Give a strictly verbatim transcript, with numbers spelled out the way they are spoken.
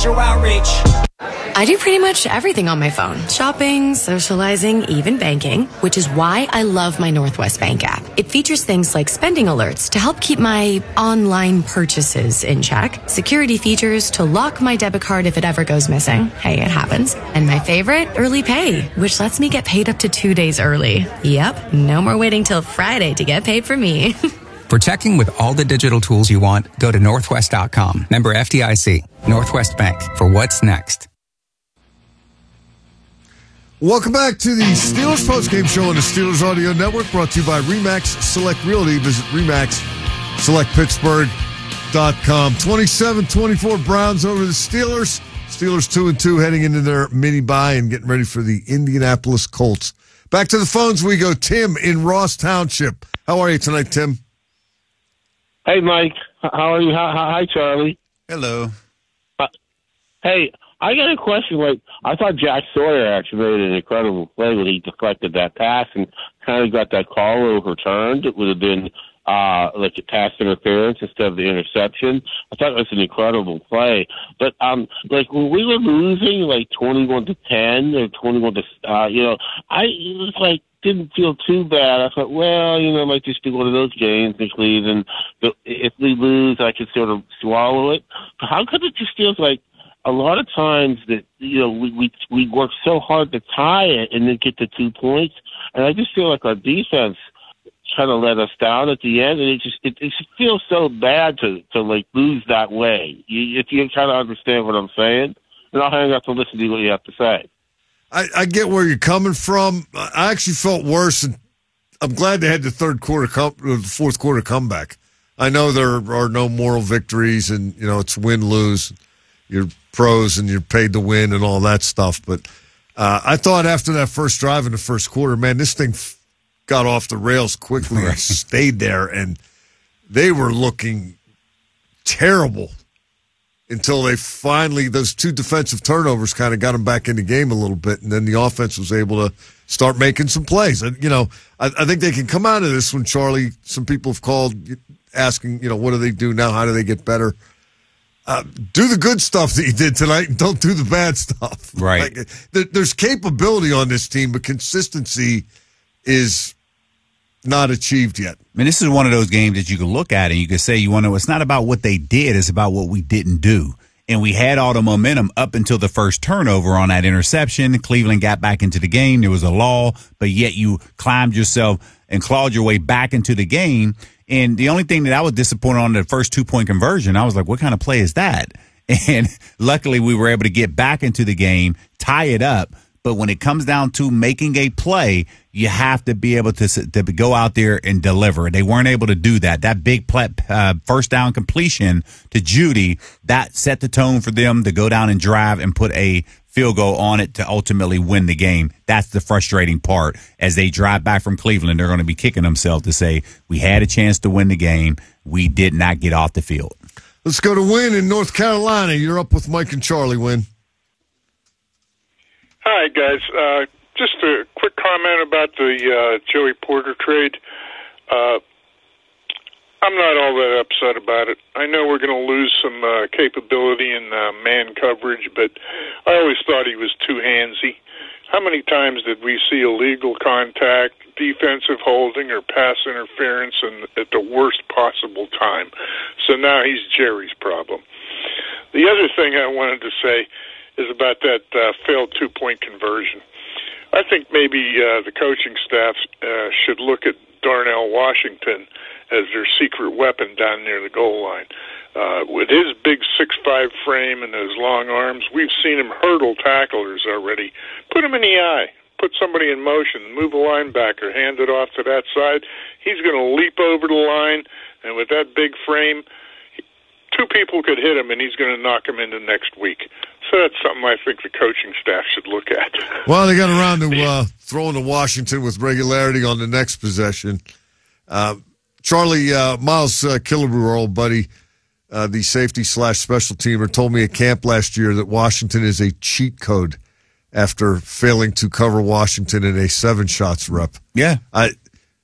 special outreach. I do pretty much everything on my phone. Shopping, socializing, even banking, which is why I love my Northwest Bank app. It features things like spending alerts to help keep my online purchases in check, security features to lock my debit card if it ever goes missing. Hey, it happens. And my favorite, early pay, which lets me get paid up to two days early. Yep, no more waiting till Friday to get paid for me. For checking with all the digital tools you want, go to northwest dot com. Member F D I C. Northwest Bank. For what's next. Welcome back to the Steelers postgame show on the Steelers Audio Network, brought to you by RE/MAX Select Realty. Visit RE/MAX Select Pittsburgh dot com. twenty-seven twenty-four Browns over the Steelers. Steelers two and two heading into their mini bye and getting ready for the Indianapolis Colts. Back to the phones we go. Tim in Ross Township. How are you tonight, Tim? Hey, Mike. How are you? Hi, hi Charlie. Hello. Uh, hey, I got a question. Like, I thought Jack Sawyer actually made an incredible play when he deflected that pass and kind of got that call overturned. It would have been uh, like a pass interference instead of the interception. I thought it was an incredible play. But, um, like, when we were losing, like, twenty-one to ten or twenty-one to, uh, you know, I it was like, didn't feel too bad. I thought, well, you know, it might just be one of those games in Cleveland. But if we lose, I could sort of swallow it. But how come it just feels like a lot of times that, you know, we, we we work so hard to tie it and then get the two points, and I just feel like our defense kind of let us down at the end, and it just it, it just feels so bad to to like lose that way. You, if you kind of understand what I'm saying, and I'll hang up to listen to what you have to say. I, I get where you're coming from. I actually felt worse, and I'm glad they had the third quarter, come, the fourth quarter comeback. I know there are no moral victories, and you know it's win lose. You're pros and you're paid to win and all that stuff. But uh, I thought after that first drive in the first quarter, man, this thing f- got off the rails quickly and stayed there, and they were looking terrible until they finally, those two defensive turnovers kind of got them back in the game a little bit, and then the offense was able to start making some plays. And, you know, I, I think they can come out of this one, Charlie. Some people have called asking, you know, what do they do now? How do they get better? Uh, do the good stuff that you did tonight and don't do the bad stuff. Right. Like, there, there's capability on this team, but consistency is not achieved yet. I mean, this is one of those games that you can look at and you can say, you want to know, it's not about what they did, it's about what we didn't do. And we had all the momentum up until the first turnover on that interception. Cleveland got back into the game. There was a lull, but yet you climbed yourself and clawed your way back into the game. And the only thing that I was disappointed on the first two-point conversion, I was like, what kind of play is that? And luckily we were able to get back into the game, tie it up. But when it comes down to making a play, you have to be able to, to go out there and deliver. They weren't able to do that. That big play, uh, first down completion to Judy, that set the tone for them to go down and drive and put a field goal on it to ultimately win the game. That's the frustrating part. As they drive back from Cleveland, they're going to be kicking themselves to say, we had a chance to win the game. We did not get off the field. Let's go to Wynn in North Carolina. You're up with Mike and Charlie, Wynn. Hi, guys. Uh, just a quick comment about the uh, Joey Porter trade. Uh, I'm not all that upset about it. I know we're going to lose some uh, capability in uh, man coverage, but I always thought he was too handsy. How many times did we see illegal contact, defensive holding, or pass interference in, at the worst possible time? So now he's Jerry's problem. The other thing I wanted to say is about that uh, failed two-point conversion. I think maybe uh, the coaching staff uh, should look at Darnell Washington as their secret weapon down near the goal line. Uh, with his big six five frame and those long arms, we've seen him hurdle tacklers already. Put him in the eye. Put somebody in motion. Move a linebacker. Hand it off to that side. He's going to leap over the line, and with that big frame, two people could hit him, and he's going to knock him into next week. So that's something I think the coaching staff should look at. Well, they got around to uh, throwing to Washington with regularity on the next possession. Uh, Charlie, uh, Miles uh, Killebrew, our old buddy, uh, the safety slash special teamer, told me at camp last year that Washington is a cheat code after failing to cover Washington in a seven shots rep. Yeah. I